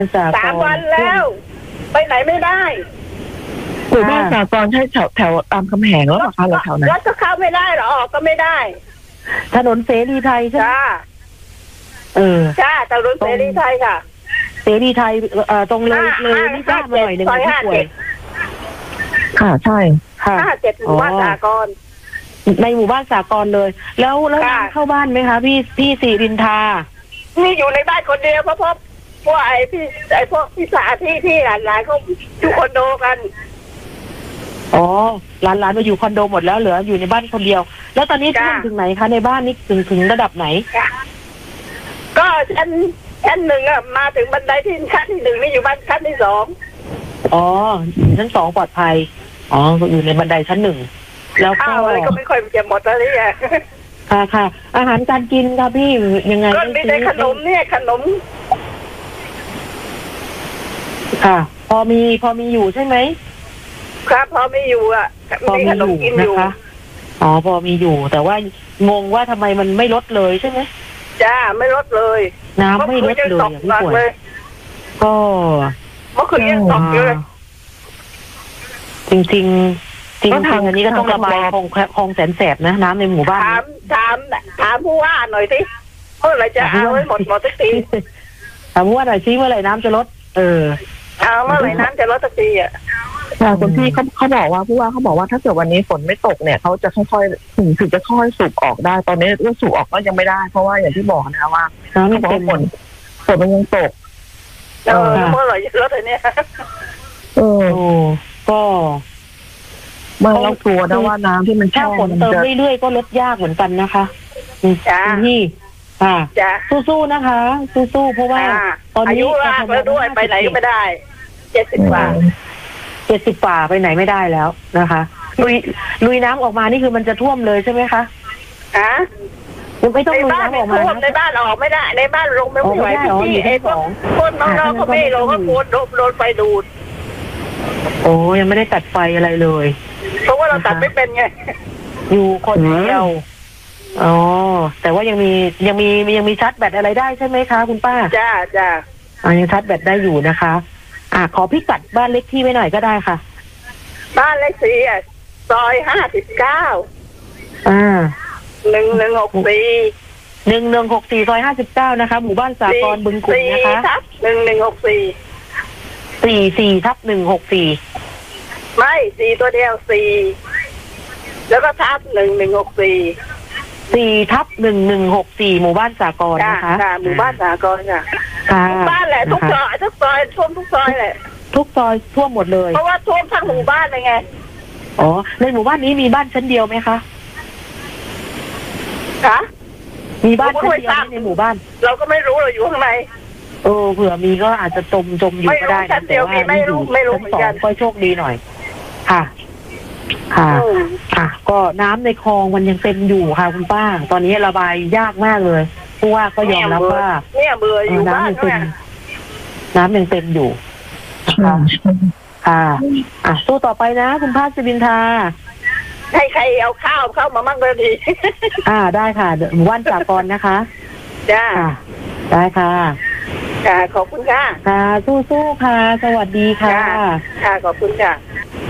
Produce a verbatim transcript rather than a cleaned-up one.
สามวันแล้ว ไปไหนไม่ได้หมู่บ้านสากลใช่แถวแถวรามคำแหงแล้วหรอคะหรือแถวไหนรถก็เข้าไม่ได้หรอออกก็ไม่ได้ถนนเสรีไทยใช่ไหมเออใช่ถนนเสรีไทยค่ะเสรีไทยเอ่อตรงเลยเลยนี่จ้ามาหน่อยหนึ่งที่ป่วยค่ะใช่ค่ะห้าเจ็ดหมู่บ้านสากลในหมู่บ้านสากลเลยแล้วแล้วเข้าบ้านไหมคะพี่พี่สิรินทานี่อยู่ในบ้านคนเดียวเพราะพวกพวกไอ้พี่ไอ้พวกพี่สาพี่พี่หลานหลานเขาอยู่คอนโดกันอ๋อหลานหลานมาอยู่คอนโดหมดแล้วเหลืออยู่ในบ้านคนเดียวแล้วตอนนี้ท่วมถึงไหนคะในบ้านนี่ถึงถึงระดับไหนก็ชั้นชั้นหนึ่งอะมาถึงบันไดที่ชั้นที่หนึ่งนี่อยู่บ้านชั้นที่สองอ๋อชั้นสองปลอดภัยอ๋ออยู่ในบันไดชั้นหนึ่งแล้วก็อะไรก็ไม่ค่อยจะหมดแล้วนี่อะค่ะค่ะอาหารการกินค่ะพี่ยังไงก็มีแต่ขนมเนี่ยขนมค่ะพอมีพอมีอยู่ใช่ไหมครับพอมีอยู่อ่ะพอมีอยู่นะคะอ๋อพอมีอยู่แต่ว่างงว่าทำไมมันไม่ลดเลยใช่ไหมจ้าไม่ลดเลยน้ำไม่ลดเลยพี่ป่วยก็เมื่อคืนยังตกอยู่เลยจริงจริงจริงทางอันนี้ก็ต้องระบายคลองคลองแสนแสบนะน้ำในหมู่บ้านถามถามถามผู้ว่าหน่อยสิเมื่อไรจะเอาไว้หมดหมดสักทีถามผู้ว่าหน่อยสิเมื่อไรน้ำจะลดเออเอาเมื่อไรน้ำจะลดสักทีอ่ะคุณพี่เขาเขาบอกว่าผู้ว่าเขาบอกว่าถ้าเกิดวันนี้ฝนไม่ตกเนี่ยเขาจะค่อยๆถึงถึงจะค่อยสูบออกได้ตอนนี้เรื่องสูบออกก็ยังไม่ได้เพราะว่าอย่างที่บอกนะว่าน้ำมันเป็นฝนฝนมันยังตกเออเมื่อไหร่จะลดอะไรเนี่ยเออก็ไม่ต้องกลัวนะว่าน้ำที่มันถ้าฝนเติมเรื่อยๆก็ลดยากเหมือนกันนะคะจ้าพี่ค่ะจ้าสู้ๆนะคะสู้ๆเพราะว่าตอนนี้อายุมากแล้วด้วยไปไหนก็ไม่ได้เจ็ดสิบกว่าเจ็ดสิบกว่าไปไหนไม่ได้แล้วนะคะลุยลุยน้ำออกมานี่คือมันจะท่วมเลยใช่ไหมคะฮะยังไม่ต้องลุยน้ำออกมาในบ้านออกไม่ได้ในบ้านลงไม่ไหวที่ไอ้พวกคนน้องๆเขาไม่ลงก็โดนโดนไฟดูดโอ้ยังไม่ได้ตัดไฟอะไรเลยเพราะว่าเราตัดไม่เป็นไงอยู่คนเดียวอ๋อแต่ว่ายังมียังมียังมีชาร์จแบตอะไรได้ใช่ไหมคะคุณป้าจ้าจ้าอ่ายังชาร์จแบตได้อยู่นะคะอ่าขอพิกัดบ้านเล็กที่ไว้หน่อยก็ได้ค่ะบ้านเลขที่อ่ะซอยห้าสิบเก้าอ่าหนึ่งหนึ่งหกสี่หนึ่งหนึ่งหกสี่ซอยห้าสิบเก้านะคะหมู่บ้านสากลบึงกุ่นนะคะทับหนึ่งหนึ่งหกสี่สี่สี่ทับหนึ่งหกสี่ไม่สี่ตัวเดียวสี่แล้วก็ทับหนึ่งหนึ่งหกสี่สี่ทับหนึ่งหนึ่งหกสี่หมู่บ้านสากลนะคะหมู่บ้านสากลค่ะทุกบ้านแหละทุกซอยทุกซอยท่วมทุกซอยแหละทุกซอยท่วมหมดเลยเพราะว่าท่วมทั้งหมู่บ้านเลยไงอ๋อในหมู่บ้านนี้มีบ้านชั้นเดียวไหมคะคะมีบ้านชั้นเดียวในหมู่บ้านเราก็ไม่รู้เราอยู่ข้างในเออเผื่อมีก็อาจจะจมจมอยู่ก็ได้นะแต่ว่าไม่รู้ไม่รู้เหมือนกันก็โชคดีหน่อยค่ะค่ะค่ะก็น้ำในคลองมันยังเต็มอยู่ค่ะคุณป้าตอนนี้ระบายยากมากเลยผู้ว่าก็ยอมรับว่าเนี่ยเบื่ออยู่บ้านเนี่ยน้ำยังเต็มอยู่ค่ะค่ะอ่ะสู้ต่อไปนะคุณป้าสิรินทาให้ใครเอาข้าวเข้ามามั่งเลยดีอ่าได้ค่ะหมู่บ้านสากลนะคะจ้าได้ค่ะค่ะขอบคุณค่ะค่ะสู้ๆค่ะสวัสดีค่ะค่ะขอบคุณค่ะ